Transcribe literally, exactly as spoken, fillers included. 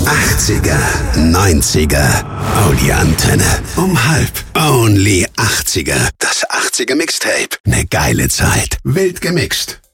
achtziger, neunziger, Audi-Antenne. Um halb. Only achtziger. Das achtziger Mixtape. Ne geile Zeit. Wild gemixt.